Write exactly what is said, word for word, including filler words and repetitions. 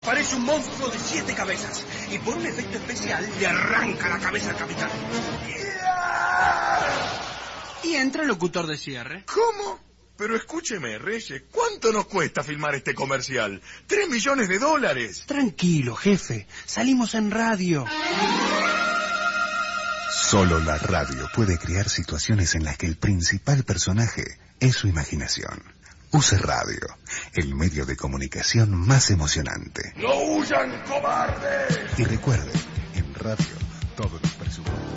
Parece un monstruo de siete cabezas. Y por un efecto especial le arranca la cabeza al capitán. Y entra el locutor de cierre. ¿Cómo? Pero escúcheme, Reyes, ¿cuánto nos cuesta filmar este comercial? ¡Tres millones de dólares! Tranquilo, jefe. Salimos en radio. Solo la radio puede crear situaciones en las que el principal personaje es su imaginación. Use radio, el medio de comunicación más emocionante. ¡No huyan, cobardes! Y recuerde, en radio todos los presupuestos